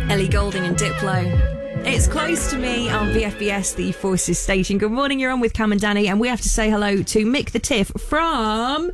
Ellie Goulding and Diplo. It's close to me on BFBS, the Forces station. Good morning, you're on with Cam and Danny, and we have to say hello to Mick the Tiff from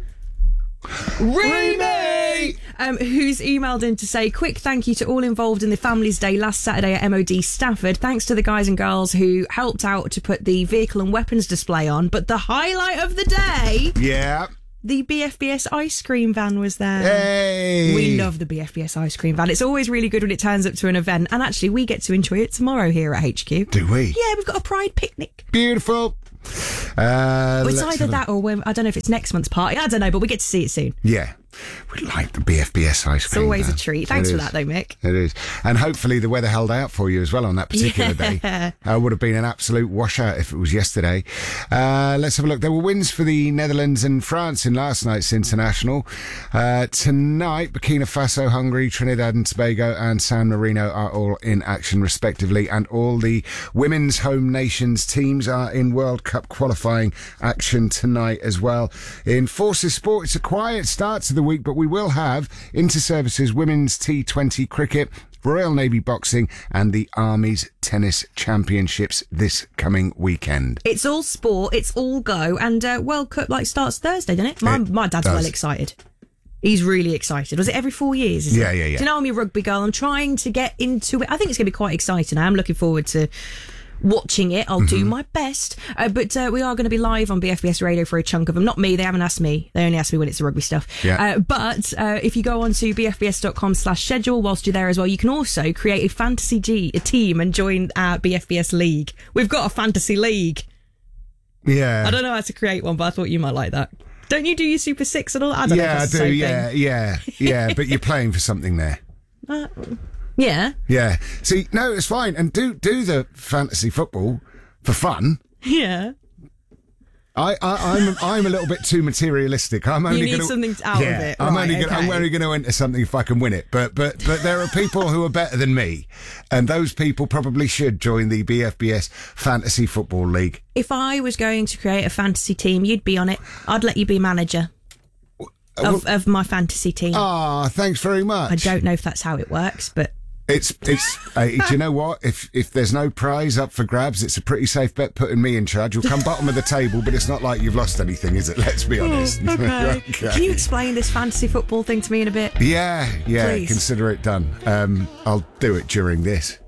Remy, who's emailed in to say, quick thank you to all involved in the Families Day last Saturday at MOD Stafford. Thanks to the guys and girls who helped out to put the vehicle and weapons display on. But the highlight of the day... Yeah. The BFBS ice cream van was there. Hey! We love the BFBS ice cream van. It's always really good when it turns up to an event. And actually, we get to enjoy it tomorrow here at HQ. Do we? Yeah, we've got a Pride picnic. Beautiful. It's either that or I don't know if it's next month's party. I don't know, but we get to see it soon. Yeah. We like the BFBS ice cream. It's always a treat. Thanks for that, though, Mick. It is. And hopefully the weather held out for you as well on that particular day. Would have been an absolute washout if it was yesterday. Let's have a look. There were wins for the Netherlands and France in last night's international. Tonight, Burkina Faso, Hungary, Trinidad and Tobago and San Marino are all in action respectively. And all the women's home nations teams are in World Cup qualifying action tonight as well. In Forces Sport, it's a quiet start to the week, but we will have Inter-Services Women's T20 Cricket, Royal Navy Boxing and the Army's Tennis Championships this coming weekend. It's all sport, it's all go, and World Cup starts Thursday, doesn't it? My dad's well excited. He's really excited. Was it every 4 years? Yeah. Do you know I'm a rugby girl? I'm trying to get into it. I think it's going to be quite exciting. I'm looking forward to watching it. I'll do my best. But we are going to be live on BFBS Radio for a chunk of them. Not me. They haven't asked me. They only ask me when it's the rugby stuff. Yeah. But if you go on to bfbs.com/schedule whilst you're there as well, you can also create a fantasy team and join our BFBS league. We've got a fantasy league. Yeah. I don't know how to create one, but I thought you might like that. Don't you do your Super Six and all? I don't know if that's I do. the same Yeah. But you're playing for something there. Yeah. Yeah. See, no, it's fine. And do the fantasy football for fun. Yeah. I'm a little bit too materialistic. I'm only you need something out of it. I'm right, only going to enter something if I can win it. But there are people who are better than me, and those people probably should join the BFBS Fantasy Football League. If I was going to create a fantasy team, you'd be on it. I'd let you be manager of my fantasy team. Ah, thanks very much. I don't know if that's how it works, but it's do you know what? If there's no prize up for grabs, it's a pretty safe bet putting me in charge. You'll come bottom of the table, but it's not like you've lost anything, is it? Let's be honest. Okay. Okay. Can you explain this fantasy football thing to me in a bit? Yeah. Please. Consider it done. I'll do it during this.